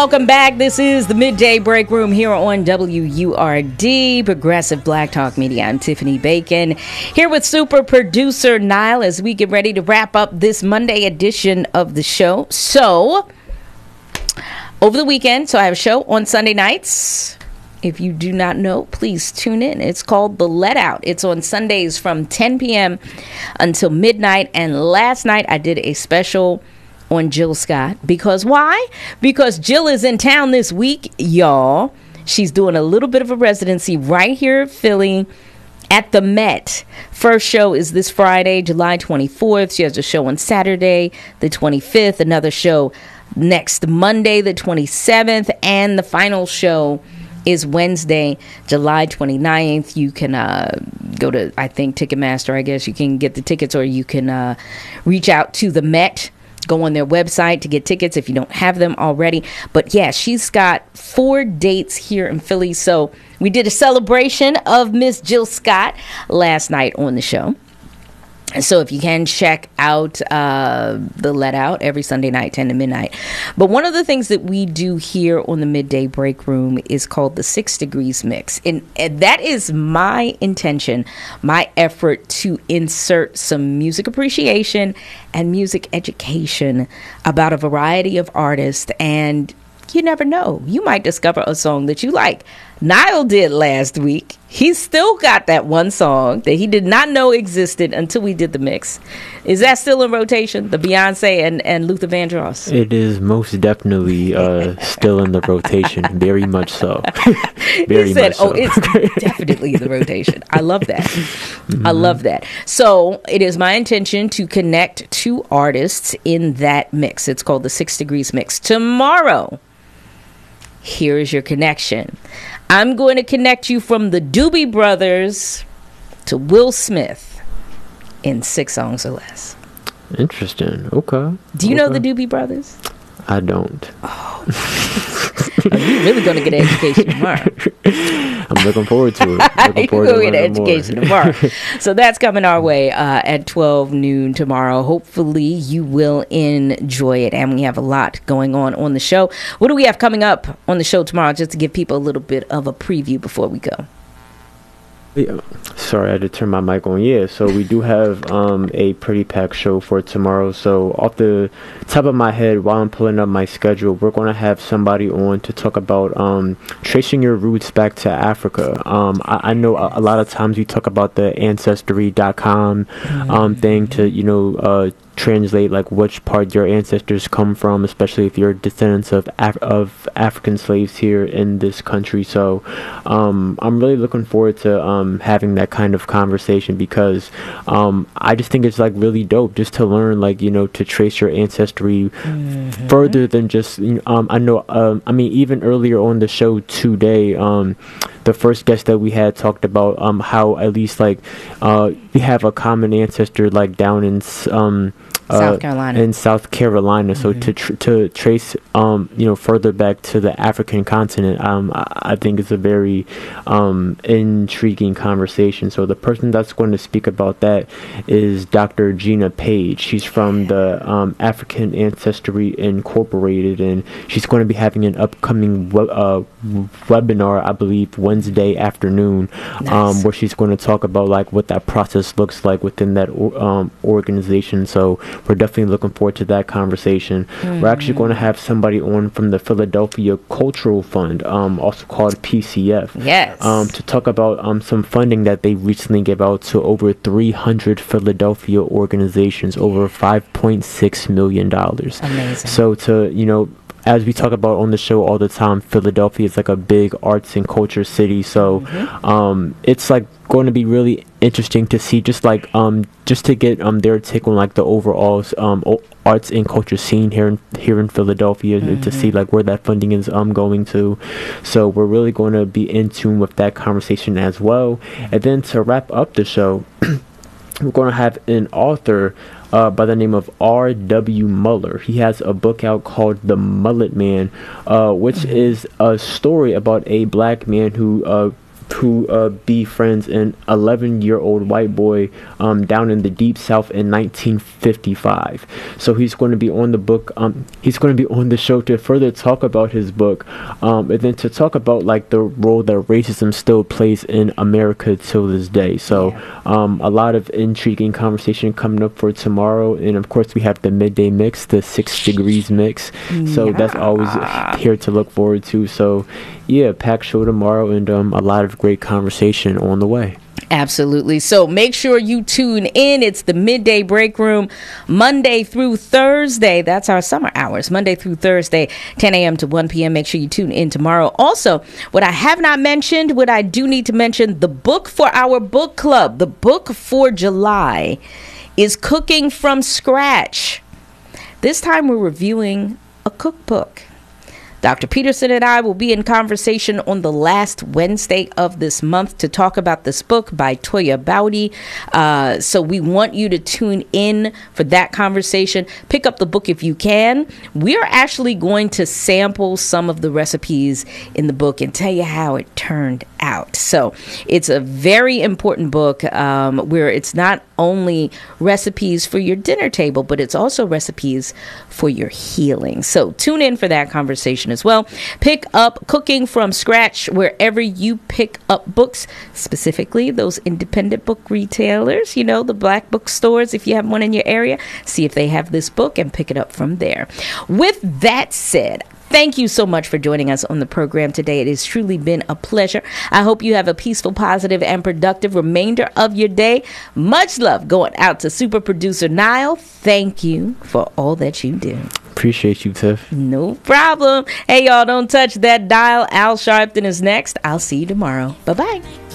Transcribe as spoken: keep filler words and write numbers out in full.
Welcome back. This is the Midday Break Room here on W U R D, Progressive Black Talk Media. I'm Tiffany Bacon, here with super producer Nile as we get ready to wrap up this Monday edition of the show. So, over the weekend, so I have a show on Sunday nights. If you do not know, please tune in. It's called The Let Out. It's on Sundays from ten p.m. until midnight. And last night I did a special on Jill Scott. Because why? Because Jill is in town this week, y'all. She's doing a little bit of a residency right here in Philly at the Met. First show is this Friday, July twenty-fourth. She has a show on Saturday, the twenty-fifth. Another show next Monday, the twenty-seventh. And the final show is Wednesday, July twenty-ninth. You can uh, go to, I think, Ticketmaster. I guess you can get the tickets, or you can uh, reach out to the Met. Go on their website to get tickets if you don't have them already. But yeah, she's got four dates here in Philly. So we did a celebration of Miss Jill Scott last night on the show. So if you can check out uh, The Let Out every Sunday night, ten to midnight. But one of the things that we do here on the Midday Break Room is called the Six Degrees Mix. And, and that is my intention, my effort to insert some music appreciation and music education about a variety of artists. And you never know, you might discover a song that you like. Nile did last week. He's still got that one song that he did not know existed until we did the mix. Is that still in rotation? The Beyonce and, and Luther Vandross? It is most definitely uh, still in the rotation. Very much so. Very he said, much so. Oh, it's definitely the rotation. I love that. Mm-hmm. I love that. So it is my intention to connect two artists in that mix. It's called the Six Degrees Mix. Tomorrow, here is your connection. I'm going to connect you from the Doobie Brothers to Will Smith in six songs or less. Interesting. Okay. Do you okay. know the Doobie Brothers? I don't. Oh. You're really going to get an education tomorrow. I'm looking forward to it. Looking forward You're to going to get an education tomorrow. So that's coming our way uh, at twelve noon tomorrow. Hopefully you will enjoy it. And we have a lot going on on the show. What do we have coming up on the show tomorrow, just to give people a little bit of a preview before we go? Yeah. Sorry, I had to turn my mic on. Yeah, so we do have um, a pretty packed show for tomorrow. So off the top of my head, while I'm pulling up my schedule, we're going to have somebody on to talk about um, tracing your roots back to Africa. Um, I, I know a, a lot of times we talk about the ancestry dot com um, thing to, you know, uh, translate like which part your ancestors come from, especially if you're descendants of Af- of African slaves here in this country. So um, I'm really looking forward to um, having that kind of conversation, because um, I just think it's like really dope just to learn, like, you know, to trace your ancestry mm-hmm. further than just, you know, um, I know, um, I mean, even earlier on the show today, um, the first guest that we had talked about um, how at least like uh, we have a common ancestor like down in um, South uh, Carolina. in South Carolina. Mm-hmm. So to tr- to trace um, you know further back to the African continent, um, I, I think it's a very um, intriguing conversation. So the person that's going to speak about that is Doctor Gina Page. She's from the um, African Ancestry Incorporated, and she's going to be having an upcoming we- uh, webinar, I believe, Wednesday afternoon, nice. um, where she's going to talk about like what that process looks like within that or, um, organization. So we're definitely looking forward to that conversation. Mm. We're actually going to have somebody on from the Philadelphia Cultural Fund, um, also called P C F, yes, um, to talk about um, some funding that they recently gave out to over three hundred Philadelphia organizations, over five point six million dollars. Amazing. So to, you know, as we talk about on the show all the time, Philadelphia is like a big arts and culture city. So mm-hmm. um, it's like going to be really interesting to see, just like um, just to get um their take on like the overall um o- arts and culture scene here in here in Philadelphia, mm-hmm. to see like where that funding is um going to. So we're really going to be in tune with that conversation as well. And then to wrap up the show, we're going to have an author Uh, by the name of R W Muller. He has a book out called The Mullet Man, uh, which mm-hmm. is a story about a black man who uh, who uh, befriends an eleven-year-old white boy um, down in the deep south in nineteen fifty-five. So he's going to be on the book. Um, he's going to be on the show to further talk about his book, um, and then to talk about like the role that racism still plays in America till this day. So um, a lot of intriguing conversation coming up for tomorrow, and of course we have the midday mix, the six degrees mix. So yeah. That's always here to look forward to. So yeah, packed show tomorrow, and um, a lot of great conversation on the way. Absolutely. So make sure you tune in. It's the Midday Break Room, Monday through Thursday. That's our summer hours, Monday through Thursday, ten a.m. to one p.m. Make sure you tune in tomorrow. Also, what I have not mentioned, what I do need to mention, the book for our book club, the book for July is Cooking from Scratch. This time we're reviewing a cookbook. Doctor Peterson and I will be in conversation on the last Wednesday of this month to talk about this book by Toya Bowdy. Uh, so we want you to tune in for that conversation. Pick up the book if you can. We are actually going to sample some of the recipes in the book and tell you how it turned out. So it's a very important book um, where it's not only recipes for your dinner table, but it's also recipes for your healing. So tune in for that conversation as well. Pick up Cooking from Scratch wherever you pick up books, specifically those independent book retailers, you know, the black bookstores. If you have one in your area, see if they have this book and pick it up from there. With that said, thank you so much for joining us on the program today. It has truly been a pleasure. I hope you have a peaceful, positive, and productive remainder of your day. Much love going out to super producer Nile. Thank you for all that you do. Appreciate you, Tiff. No problem. Hey, y'all, don't touch that dial. Al Sharpton is next. I'll see you tomorrow. Bye-bye.